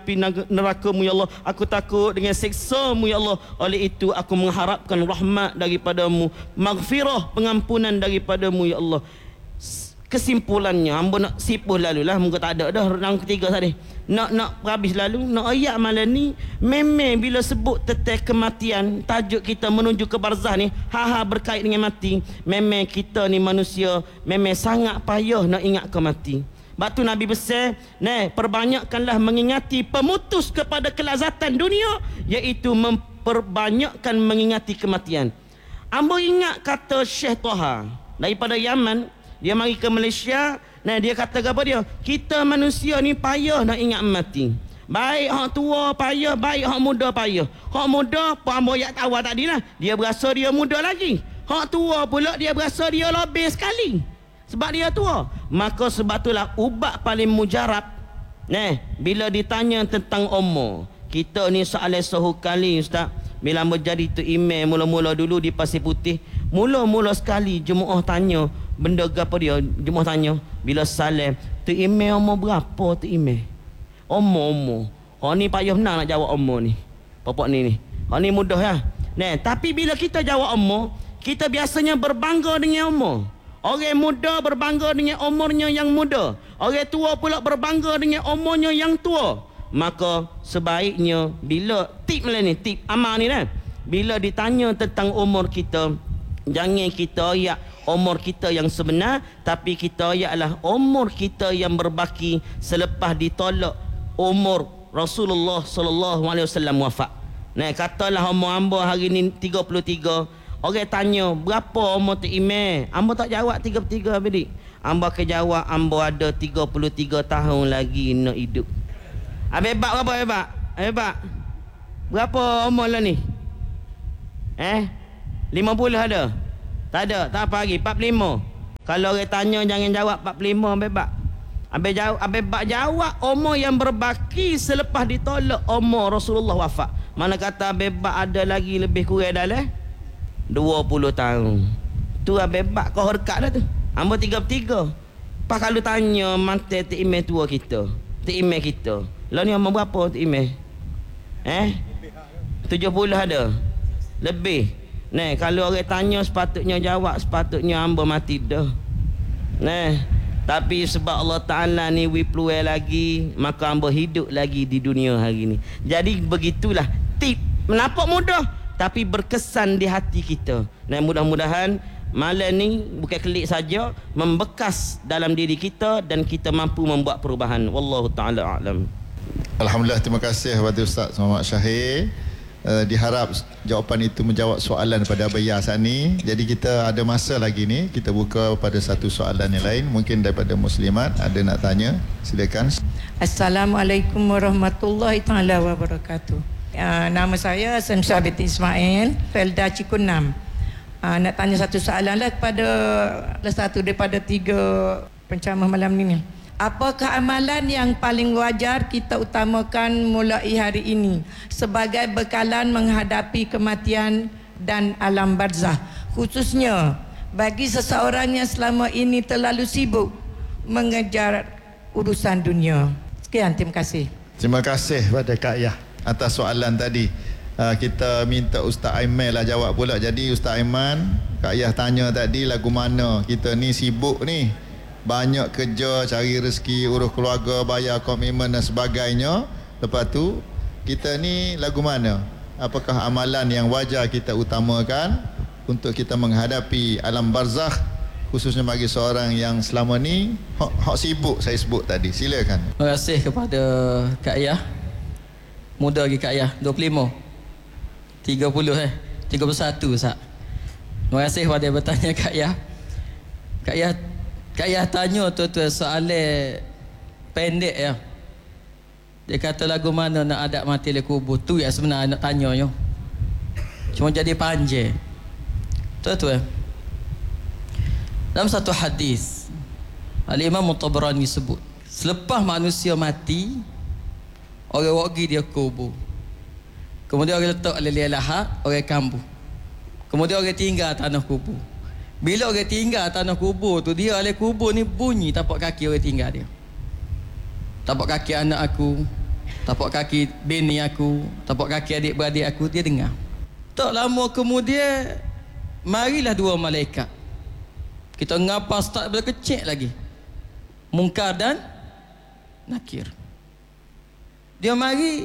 api neraka-Mu ya Allah. Aku takut dengan siksa-Mu ya Allah. Oleh itu aku mengharapkan rahmat daripada-Mu, maghfirah, pengampunan daripada-Mu ya Allah. Kesimpulannya, hamba nak sipuh lalu lah, muka tak ada dah rang ketiga tadi. Nak habis lalu, nak ayat malam ni, memang bila sebut tentang kematian, tajuk kita menuju ke barzah ni, berkait dengan mati. Memang kita ni manusia, memang sangat payah nak ingat ke mati. Sebab tu Nabi besar, perbanyakkanlah mengingati pemutus kepada kelazatan dunia, iaitu memperbanyakkan mengingati kematian. Hamba ingat kata Syekh Taha daripada Yaman. Dia mari ke Malaysia, dia kata apa dia? Kita manusia ni payah nak ingat mati. Baik hak tua payah, baik hak muda payah. Hak muda, apa hamba ayat awal tadi lah, dia berasa dia muda lagi. Hak tua pula dia berasa dia lebih sekali. Sebab dia tua. Maka sebab itulah ubat paling mujarab. Bila ditanya tentang umur, kita ni soalan suhu kali Ustaz. Bila menjadi tu imam mula-mula dulu di Pasir Putih, mula-mula sekali jemaah tanya benda apa dia. Jemaah tanya bila salam, tu imam umur berapa tu imam? Umur. Hak ni payah benar nak jawab umur ni. Bapak ni. Hak ni mudah ya. Tapi bila kita jawab umur, kita biasanya berbangga dengan umur. Orang muda berbangga dengan umurnya yang muda. Orang tua pula berbangga dengan umurnya yang tua. Maka sebaiknya bila tip amal ni bila ditanya tentang umur kita, jangan kita ayak umur kita yang sebenar, tapi kita ayaklah umur kita yang berbaki selepas ditolak umur Rasulullah sallallahu alaihi wasallam wafat. Katalah umur hamba hari ni 33. Orang tanya berapa umur tu imam, hamba tak jawab 33 bedik. Hamba akan jawab hamba ada 33 tahun lagi nak hidup. Hebat berapa hebat? Berapa umur lah ni? 50 ada? Tak ada, tak apa lagi, 45. Kalau orang tanya jangan jawab 45 hebat. Hebat jawab umur yang berbaki selepas ditolak umur Rasulullah wafat. Mana kata hebat ada lagi lebih kurang dah 20 tahun. Tu hebat kau horkat dah tu. Hamba 33. Pas kalau tanya mantai tu imam tua kita, tu imam kita. Lah ni umur berapa tu imam? 70 ada? Lebih. Kalau orang tanya sepatutnya jawab, sepatutnya hamba mati dah. Tapi sebab Allah Ta'ala ni peluang lagi, maka hamba hidup lagi di dunia hari ni. Jadi begitulah tip. Nampak mudah, tapi berkesan di hati kita. Mudah-mudahan malam ni bukan klik saja, membekas dalam diri kita dan kita mampu membuat perubahan. Wallahu Ta'ala a'lam. Alhamdulillah, terima kasih kepada Ustaz Muhammad Syahir. Diharap jawapan itu menjawab soalan pada Abaya saat ni. Jadi kita ada masa lagi ni, kita buka pada satu soalan yang lain. Mungkin daripada muslimat ada nak tanya, silakan. Assalamualaikum warahmatullahi taala wabarakatuh. Nama saya Samsha binti Ismail, Felda Cikunam. Nak tanya satu soalan lah kepada satu daripada tiga pencamah malam ni. Apakah amalan yang paling wajar kita utamakan mulai hari ini sebagai bekalan menghadapi kematian dan alam barzah, khususnya bagi seseorang yang selama ini terlalu sibuk mengejar urusan dunia? Sekian, terima kasih. Terima kasih pada Kak Yah atas soalan tadi. Kita minta Ustaz Aiman lah jawab pula. Jadi Ustaz Aiman, Kak Yah tanya tadi lagu mana. Kita ni sibuk ni, banyak kerja, cari rezeki, urus keluarga, bayar komitmen dan sebagainya. Lepas tu kita ni lagu mana? Apakah amalan yang wajar kita utamakan untuk kita menghadapi alam barzakh, khususnya bagi seorang yang selama ni hak sibuk saya sebut tadi. Silakan. Terima kasih kepada Kak Yah. Muda lagi Kak Yah, 25 30 31 Ustaz. Terima kasih kepada bertanya Kak Yah. Kak Yah tanya tuan-tuan soalan pendek ya. Dia kata lagu mana nak adab mati le kubur. Tu yang sebenarnya nak tanya yo. Cuma jadi panjang. Tuan-tuan, dalam satu hadis Al-Imam Tabrani sebut, selepas manusia mati, orang wagi dia kubur. Kemudian orang letak lelih lahat, orang kambuh. Kemudian orang tinggal tanah kubur. Bila orang tinggal tanah kubur tu, dia oleh kubur ni bunyi tapak kaki orang tinggal dia. Tapak kaki anak aku, tapak kaki bini aku, tapak kaki adik-beradik aku, dia dengar. Tak lama kemudian marilah dua malaikat. Kita ngapa start bila kecil lagi. Munkar dan Nakir. Dia mari,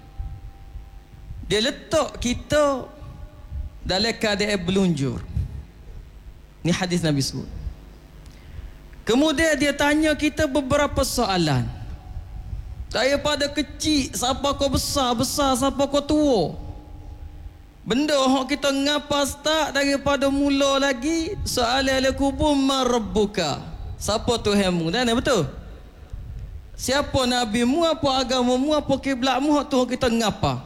dia letak kita dalam keadaan berlunjur. Ni hadis Nabi sebut. Kemudian dia tanya kita beberapa soalan. Daripada kecil siapa kau besar, besar siapa kau tua. Benda hak kita ngapa start daripada mula lagi, soalan al-kubur marabbuka. Siapa Tuhanmu? Dan betul? Siapa nabimu, apa agamamu, apa kiblatmu, hak tu kita ngapa.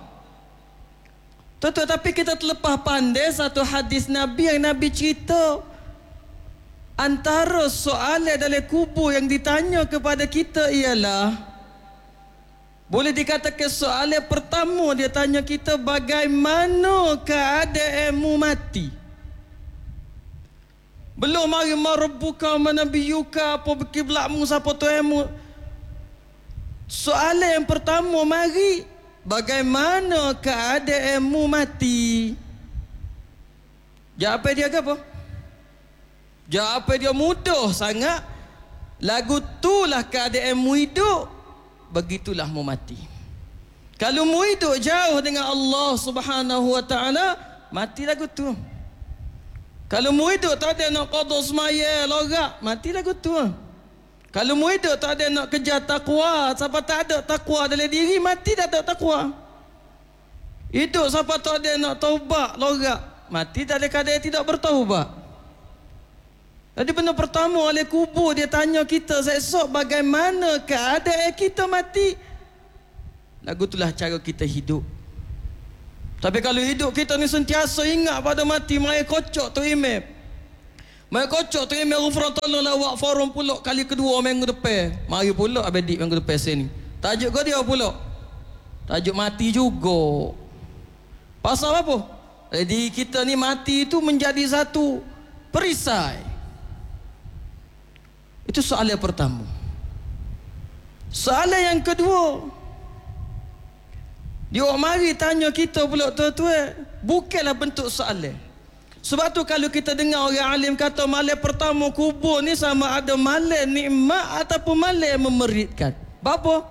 Tapi kita terlepas pandai satu hadis Nabi yang Nabi cerita. Antara soalan dalam kubur yang ditanya kepada kita ialah, boleh dikatakan soalan pertama dia tanya kita, bagaimana keadaanmu mati? Belum mari marabbuka manabiyuka, apa kiblatmu, siapa Tuhanmu. Soalan yang pertama mari, bagaimana keadaanmu mati? Jawapan dia apa? Jawapan dia mudah sangat. Lagu tulah keadaanmu hidup, begitulah mu mati. Kalau mu hidup jauh dengan Allah Subhanahu wa taala, mati lagu tu. Kalau mu hidup tak ada nak qada semaya lorak, mati lagu tu. Kalau mu hidup tak ada nak kejar takwa, siapa tak ada takwa dalam diri, mati tak ada takwa. Hidup siapa tak ada nak taubat lorak, mati tak ada keadaan tidak bertaubat. Jadi benda pertama oleh kubur dia tanya kita esok bagaimana keadaan kita mati. Lagu itulah cara kita hidup. Tapi kalau hidup kita ni sentiasa ingat pada mati, mai kocok tu imam. Mai kocok tu imam ghufranallahu lawak forum pula kali kedua minggu depan. Mari pula abedik minggu depan sini. Tajuk kau dia pula. Tajuk mati juga. Pasal apa? Jadi kita ni mati itu menjadi satu perisai. Itu soalan pertama. Soalan yang kedua, dia mari tanya kita pula tuan-tuan, bukanlah bentuk soalan. Sebab tu kalau kita dengar orang alim kata malam pertama kubur ni sama ada malam nikmat ataupun malam memeritkan. Apa?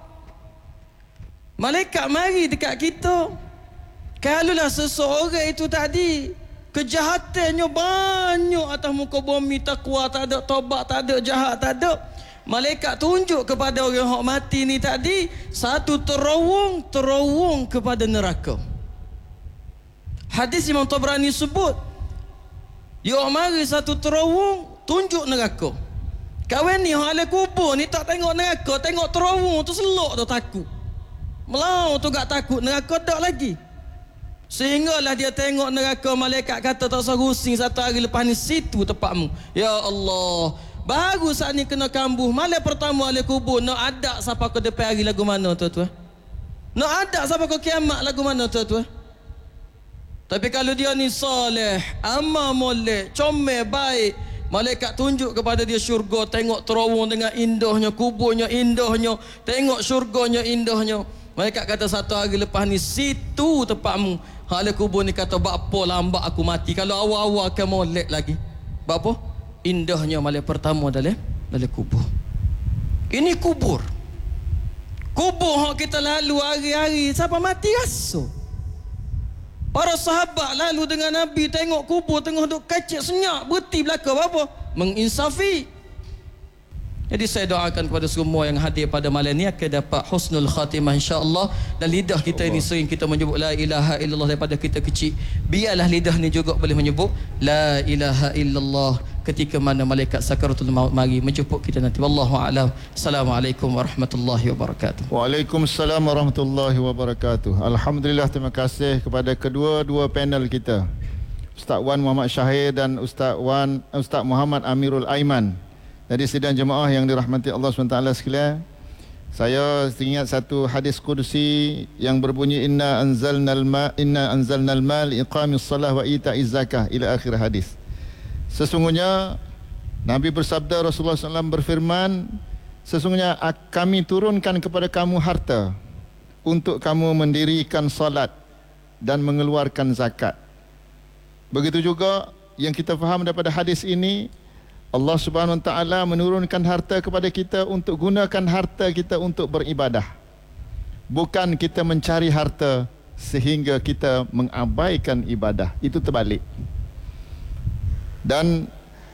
Malaikat mari dekat kita. Kalaulah seseorang itu tadi kejahatannya banyak atas muka bumi, takwa tak ada, taubat tak ada, jahat tak ada, malaikat tunjuk kepada orang yang mati ni tadi satu terowong kepada neraka. Hadis Imam Tabrani sebut, dia mari satu terowong tunjuk neraka. Kawan ni hal kubur ni tak tengok neraka, tengok terowong tu selok tu takut. Melau tu gak takut neraka tak lagi. Sehinggalah dia tengok neraka, malaikat kata tak usah rusing, satu hari lepas ni situ tempatmu. Ya Allah, baru saat ni kena kambuh. Malam pertama ahli kubur, nak ada siapa ke depan hari lagu mana tuan-tuan? Nak ada siapa ke kiamat lagu mana tuan-tuan? Tapi kalau dia ni soleh, amal molek, comel, baik, malaikat tunjuk kepada dia syurga, tengok terowong dengan indahnya, kuburnya indahnya, tengok syurganya indahnya. Malaikat kata satu hari lepas ni situ tempatmu. Ahli kubur ni kata bapa lambat aku mati, kalau awal-awal akan molek lagi. Bapa? Indahnya malam pertama dalam kubur. Ini kubur. Kubur hak kita lalu hari-hari, siapa mati rasa. Para sahabat lalu dengan Nabi tengok kubur tengah duk kacik senyap, berhenti belakang apa? Menginsafi. Jadi saya doakan kepada semua yang hadir pada malam ni akan dapat husnul khatimah insya-Allah, dan lidah kita ini sering kita menyebut la ilaha illallah daripada kita kecil. Biarlah lidah ni juga boleh menyebut la ilaha illallah ketika mana malaikat sakaratul maut mari menjemput kita nanti. Wallahu a'lam. Assalamualaikum warahmatullahi wabarakatuh. Waalaikumsalam warahmatullahi wabarakatuh. Alhamdulillah, terima kasih kepada kedua-dua panel kita, Ustaz Wan Muhammad Syahir dan Ustaz Muhammad Amirul Aiman. Jadi sidang jemaah yang dirahmati Allah SWT sekalian, saya ingat satu hadis kursi yang berbunyi inna anzalnal ma liqamis salah wa ita'iz zakah ila akhir hadis. Sesungguhnya Nabi bersabda, Rasulullah SAW berfirman, sesungguhnya kami turunkan kepada kamu harta untuk kamu mendirikan salat dan mengeluarkan zakat. Begitu juga yang kita faham daripada hadis ini, Allah Subhanahu Wa Taala menurunkan harta kepada kita untuk gunakan harta kita untuk beribadah. Bukan kita mencari harta sehingga kita mengabaikan ibadah. Itu terbalik. Dan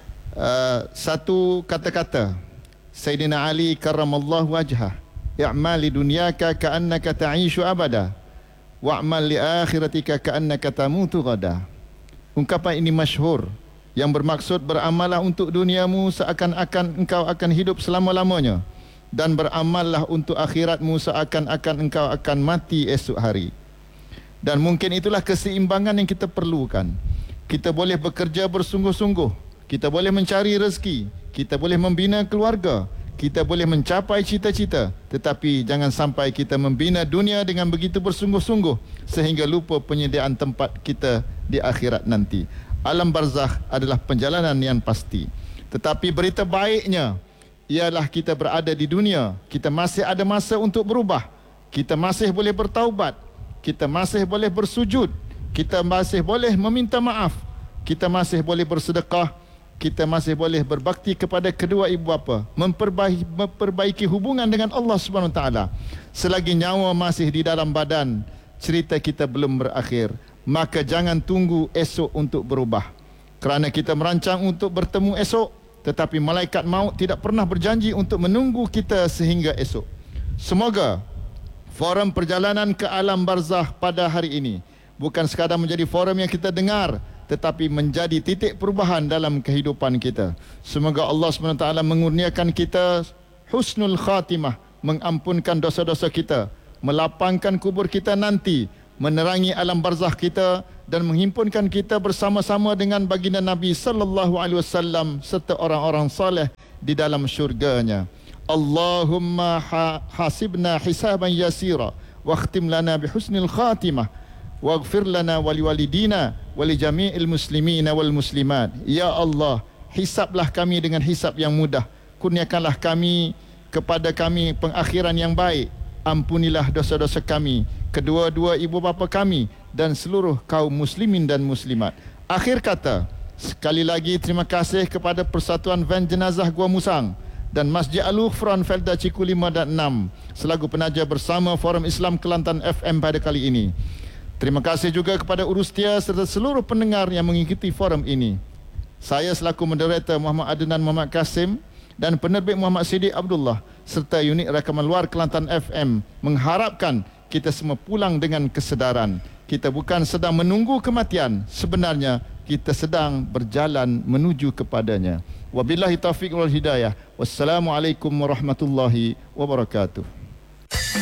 satu kata-kata Sayyidina Ali karramallahu wajhah, i'mal li dunyaka ka'annaka ta'ishu abada wa'mal li akhiratika ka'annaka tamutu ghada. Ungkapan ini masyhur yang bermaksud beramallah untuk duniamu seakan-akan engkau akan hidup selama-lamanya, dan beramallah untuk akhiratmu seakan-akan engkau akan mati esok hari. Dan mungkin itulah keseimbangan yang kita perlukan. Kita boleh bekerja bersungguh-sungguh, kita boleh mencari rezeki, kita boleh membina keluarga, kita boleh mencapai cita-cita, tetapi jangan sampai kita membina dunia dengan begitu bersungguh-sungguh sehingga lupa penyediaan tempat kita di akhirat nanti. Alam barzakh adalah perjalanan yang pasti. Tetapi berita baiknya ialah kita berada di dunia, kita masih ada masa untuk berubah, kita masih boleh bertaubat, kita masih boleh bersujud, kita masih boleh meminta maaf, kita masih boleh bersedekah, kita masih boleh berbakti kepada kedua ibu bapa, memperbaiki hubungan dengan Allah Subhanahu Wa Taala. Selagi nyawa masih di dalam badan, cerita kita belum berakhir. Maka jangan tunggu esok untuk berubah. Kerana kita merancang untuk bertemu esok, tetapi malaikat maut tidak pernah berjanji untuk menunggu kita sehingga esok. Semoga forum perjalanan ke alam barzakh pada hari ini bukan sekadar menjadi forum yang kita dengar, tetapi menjadi titik perubahan dalam kehidupan kita. Semoga Allah SWT mengurniakan kita husnul khatimah, mengampunkan dosa-dosa kita, melapangkan kubur kita nanti, menerangi alam barzakh kita, dan menghimpunkan kita bersama-sama dengan baginda Nabi sallallahu alaihi wasallam serta orang-orang saleh di dalam syurganya. Allahumma hasibna hisaban yasira wakhtim lana bihusnil khatimah waghfir lana wa liwalidina wa li jami'il muslimina wal muslimat. Ya Allah, hisablah kami dengan hisab yang mudah, kurniakanlah kami kepada kami pengakhiran yang baik, ampunilah dosa-dosa kami, kedua-dua ibu bapa kami, dan seluruh kaum muslimin dan muslimat. Akhir kata, sekali lagi terima kasih kepada Persatuan Van Jenazah Gua Musang dan Masjid Al-Ghufran Felda Ciku 5 dan 6 selaku penaja bersama Forum Islam Kelantan FM pada kali ini. Terima kasih juga kepada Urustia serta seluruh pendengar yang mengikuti forum ini. Saya selaku moderator Muhammad Adnan Muhammad Kasim dan penerbit Muhammad Siddiq Abdullah serta unit rakaman luar Kelantan FM mengharapkan kita semua pulang dengan kesedaran. Kita bukan sedang menunggu kematian, sebenarnya kita sedang berjalan menuju kepadanya. Wabillahi taufiq wal hidayah. Wassalamualaikum warahmatullahi wabarakatuh.